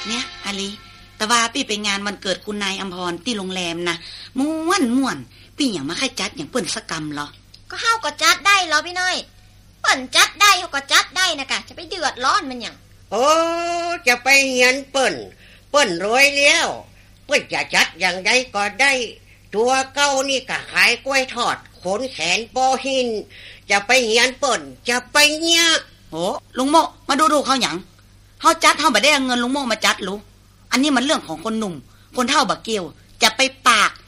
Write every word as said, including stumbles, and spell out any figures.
เนี่ยอาลีแต่ว่าพี่ไปงานวันเกิดคุณนายอัมพรที่โรงแรมนะม่วนม่วนพี่อย่างมาค่ายจัดอย่างเปิ้นสกรรมเหรอก็เฮาก็จัดได้เหรอพี่น้อยเปิ้นจัดได้เฮาก็จัดได้นะกะจะไปเดือดร้อนมันหยังโอ้จะไปเฮียนเปิ้นเปิ้นรวยแล้วเปิ้นจะจัดอย่างใดก็ได้ตัวเก้านี่ก็ขายกล้วยทอดขนแขนปอหินจะไปเฮียนเปิ้นจะไปเนี่ยโอ้ลุงโมมาดูดูเขาหยังเฮาจัดเฮาบ่ได้เอาเงินลุงโมมาจัดรู้อันนี้มันเรื่องของคนหนุ่มคนเฒ่าบักเกียวจะไปปาก